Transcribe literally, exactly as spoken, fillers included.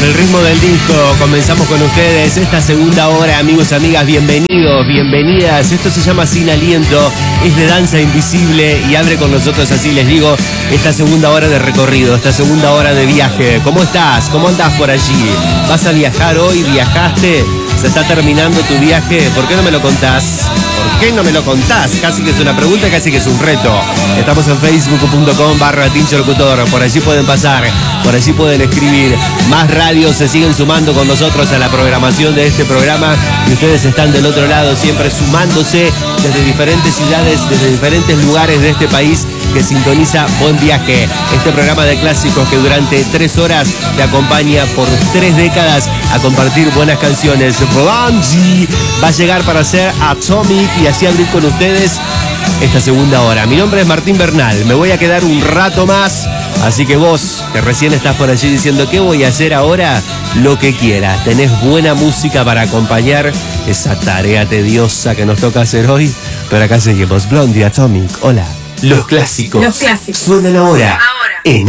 Con el ritmo del disco comenzamos con ustedes esta segunda hora, amigos, amigas, bienvenidos, bienvenidas. Esto se llama Sin Aliento, es de Danza Invisible y abre con nosotros, así les digo, esta segunda hora de recorrido, esta segunda hora de viaje. ¿Cómo estás? ¿Cómo andás por allí? ¿Vas a viajar hoy? ¿Viajaste? ¿Se está terminando tu viaje? ¿Por qué no me lo contás? ¿Por qué no me lo contás? Casi que es una pregunta, casi que es un reto. Estamos en facebook punto com barra Tincho Locutor. Por allí pueden pasar, por allí pueden escribir. Más radios se siguen sumando con nosotros a la programación de este programa. Y ustedes están del otro lado, siempre sumándose desde diferentes ciudades, desde diferentes lugares de este país que sintoniza Buen Viaje. Este programa de clásicos que durante tres horas te acompaña por tres décadas a compartir buenas canciones. Blondie va a llegar para hacer Atomic y así abrir con ustedes esta segunda hora. Mi nombre es Martín Bernal, me voy a quedar un rato más, así que vos, que recién estás por allí diciendo ¿qué voy a hacer ahora? Lo que quieras, tenés buena música para acompañar esa tarea tediosa que nos toca hacer hoy, pero acá seguimos. Blondie, Atomic, hola. Los clásicos. Los clásicos. Suenan ahora.